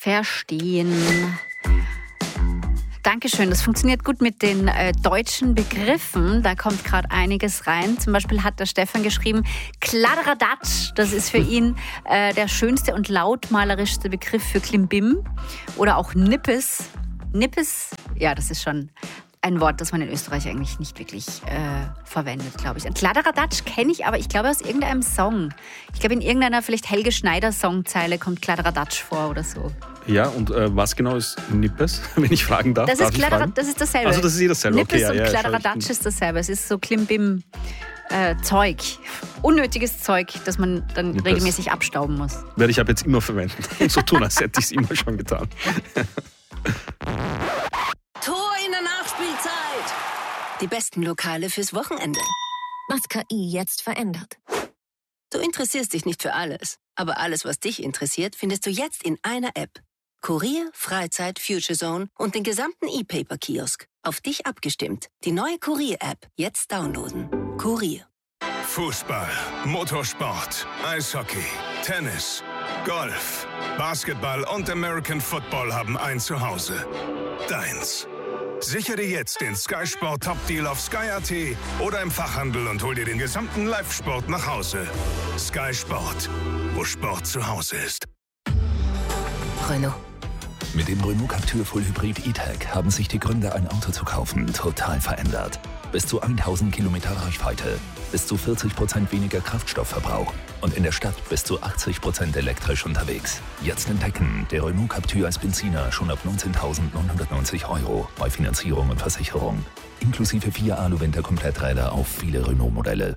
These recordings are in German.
verstehen. Dankeschön, das funktioniert gut mit den deutschen Begriffen. Da kommt gerade einiges rein. Zum Beispiel hat der Stefan geschrieben, Kladderadatsch, das ist für ihn der schönste und lautmalerischste Begriff für Klimbim. Oder auch Nippes. Nippes, ja, das ist schon ein Wort, das man in Österreich eigentlich nicht wirklich verwendet, glaube ich. Ein Kladderadatsch kenne ich, aber ich glaube aus irgendeinem Song. Ich glaube in irgendeiner vielleicht Helge Schneider Songzeile kommt Kladderadatsch vor oder so. Ja, und was genau ist Nippes, wenn ich fragen darf? Das ist dasselbe. Also das ist dasselbe, Nippes okay. und Kladderadatsch ist dasselbe. Es ist so Klimbim Zeug. Unnötiges Zeug, das man dann Nippes regelmäßig abstauben muss. Werde ich ab jetzt immer verwenden und so tun, als hätte ich es immer schon getan. Tor in der Nachspielzeit. Die besten Lokale fürs Wochenende. Was KI jetzt verändert. Du interessierst dich nicht für alles, aber alles, was dich interessiert, findest du jetzt in einer App. Kurier, Freizeit, Future Zone und den gesamten E-Paper-Kiosk. Auf dich abgestimmt. Die neue Kurier-App. Jetzt downloaden. Kurier. Fußball, Motorsport, Eishockey, Tennis, Golf, Basketball und American Football haben ein Zuhause. Deins. Sichere dir jetzt den Sky Sport Top Deal auf Sky.at oder im Fachhandel und hol dir den gesamten Live-Sport nach Hause. Sky Sport, wo Sport zu Hause ist. Renault. Mit dem Renault Captur Full Hybrid E-Tech haben sich die Gründe, ein Auto zu kaufen, total verändert. Bis zu 1000 Kilometer Reichweite, bis zu 40% weniger Kraftstoffverbrauch und in der Stadt bis zu 80% elektrisch unterwegs. Jetzt entdecken, der Renault Captur als Benziner schon ab 19.990 € bei Finanzierung und Versicherung. Inklusive 4 Alu-Winter-Kompletträder auf viele Renault-Modelle.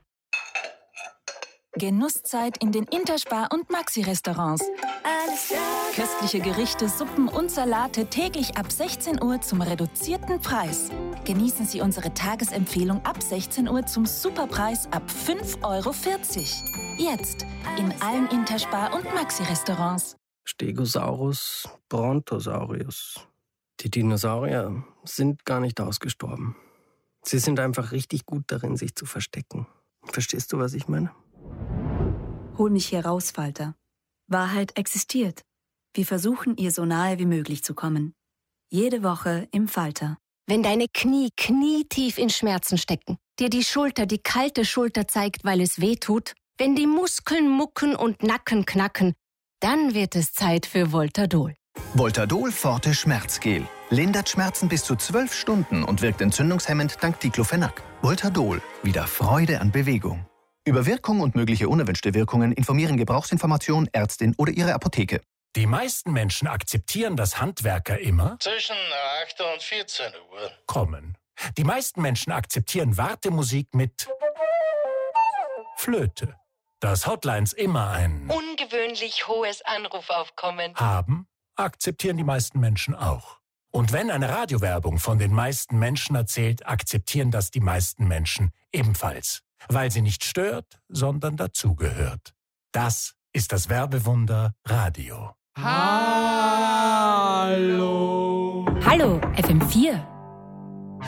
Genusszeit in den Interspar- und Maxi-Restaurants. Köstliche Gerichte, Suppen und Salate täglich ab 16 Uhr zum reduzierten Preis. Genießen Sie unsere Tagesempfehlung ab 16 Uhr zum Superpreis ab 5,40 €. Jetzt in allen Interspar- und Maxi-Restaurants. Stegosaurus, Brontosaurus. Die Dinosaurier sind gar nicht ausgestorben. Sie sind einfach richtig gut darin, sich zu verstecken. Verstehst du, was ich meine? Hol mich hier raus, Falter. Wahrheit existiert. Wir versuchen, ihr so nahe wie möglich zu kommen. Jede Woche im Falter. Wenn deine Knie knietief in Schmerzen stecken, dir die Schulter, die kalte Schulter zeigt, weil es weh tut, wenn die Muskeln mucken und Nacken knacken, dann wird es Zeit für Voltadol. Voltadol Forte Schmerzgel. Lindert Schmerzen bis zu 12 Stunden und wirkt entzündungshemmend dank Diclofenac. Voltadol. Wieder Freude an Bewegung. Über Wirkung und mögliche unerwünschte Wirkungen informieren Gebrauchsinformation, Ärztin oder Ihre Apotheke. Die meisten Menschen akzeptieren, dass Handwerker immer zwischen 8 und 14 Uhr kommen. Die meisten Menschen akzeptieren Wartemusik mit Flöte. Dass Hotlines immer ein ungewöhnlich hohes Anrufaufkommen haben, akzeptieren die meisten Menschen auch. Und wenn eine Radiowerbung von den meisten Menschen erzählt, akzeptieren das die meisten Menschen ebenfalls. Weil sie nicht stört, sondern dazugehört. Das ist das Werbewunder Radio. Hallo FM4.